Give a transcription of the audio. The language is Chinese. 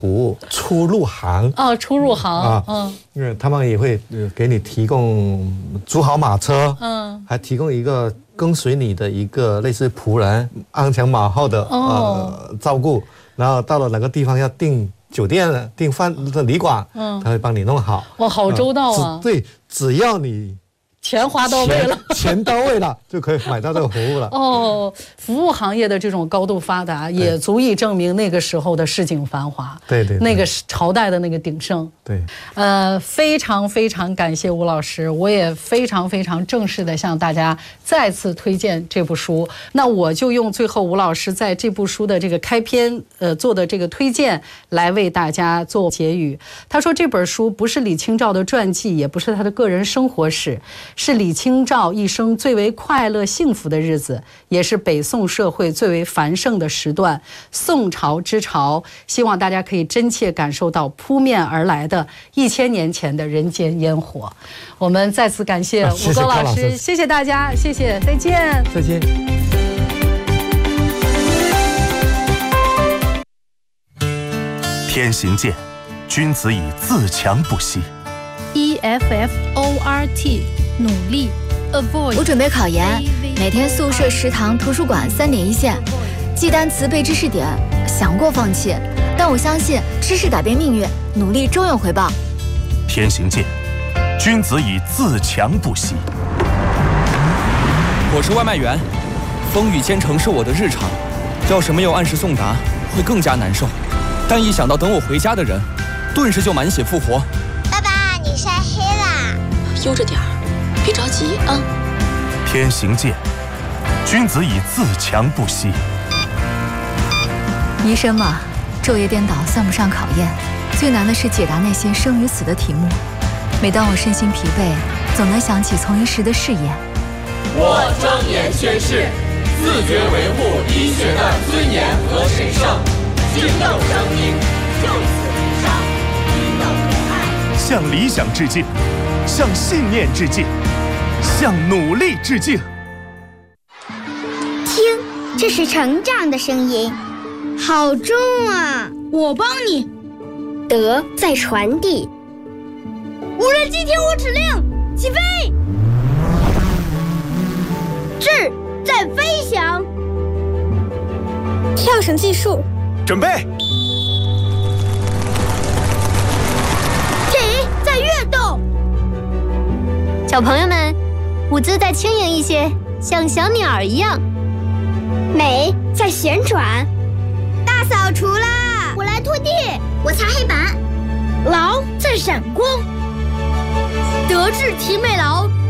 服务出入行出入行因为他们也会给你提供租好马车，还提供一个跟随你的一个类似仆人，鞍前马后的照顾，然后到了哪个地方要订酒店、订旅馆，他会帮你弄好。 哇，好周到啊！ 对，只要你钱花到位了， 钱到位了，就可以买到这个服务了。 服务行业的这种高度发达，也足以证明那个时候的市井繁华， 对， 那个朝代的那个鼎盛。 对， 非常非常感谢吴老师，我也非常非常正式的向大家再次推荐这部书。那我就用最后吴老师在这部书的这个开篇做的这个推荐来为大家做结语。他说这本书不是李清照的传记，也不是他的个人生活史，是李清照一生最为快乐幸福的日子，也是北宋社会最为繁盛的时段，宋朝之潮。希望大家可以真切感受到扑面而来的1000年前的人间烟火。我们再次感谢吴高老师，谢谢大家，谢谢，再见， 再见。 天行健，君子以自强不息。 EFFORT 努力 Avoid。 我准备考研，每天宿舍、食堂、图书馆3点一线，记单词、背知识点，想过放弃，但我相信知识改变命运，努力终有回报。 天行健，君子以自强不息。 我是外卖员，风雨兼程是我的日常，要是没有按时送达，会更加难受。但一想到等我回家的人，顿时就满血复活。 爸爸，你晒黑啦！ 悠着点儿，别着急啊。 天行健，君子以自强不息。 医生嘛，昼夜颠倒算不上考验，最难的是解答那些生与死的题目。每当我身心疲惫，总能想起从医时的誓言。 我庄严宣誓，自觉维护医学的尊严和神圣，敬斗生命，就此无伤，与等同爱。 向理想致敬，向信念致敬，向努力致敬。 听，这是成长的声音，好重啊！ 我帮你。 德在传递。 无人机听我指令，起飞！ 志在飞翔。 跳绳技术， 准备。 体在跃动。 小朋友们，舞姿再轻盈一些，像小鸟一样。 美在旋转。大扫除啦！我来拖地，我擦黑板。 劳在闪光。 德智体美劳